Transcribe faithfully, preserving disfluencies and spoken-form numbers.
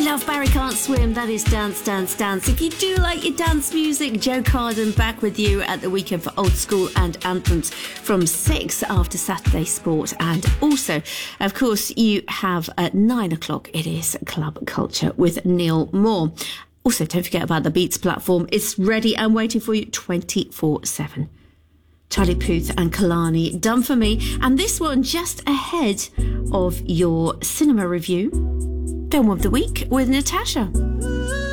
love Barry Can't Swim. That is Dance, Dance, Dance. If you do like your dance music, Joe Carden back with you at the weekend for Old School and Anthems from six after Saturday Sport. And also, of course, you have at nine o'clock, it is Club Culture with Neil Moore. Also, don't forget about the Beats platform. It's ready and waiting for you twenty-four seven. Charlie Puth and Kalani, Done For Me. And this one just ahead of your cinema review. Film of the Week with Natasha.